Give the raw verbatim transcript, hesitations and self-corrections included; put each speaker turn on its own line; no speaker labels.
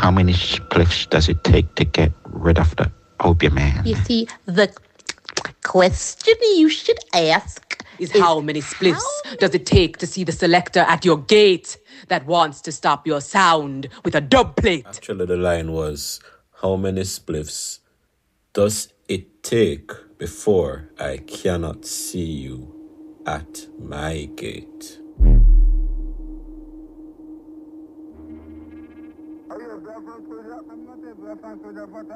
How many spliffs does it take to get rid of the opium man?
You see, the question you should ask
is, is how many spliffs how does it take to see the selector at your gate that wants to stop your sound with a dub plate?
Actually, the line was, how many spliffs does it take before I cannot see you at my gate?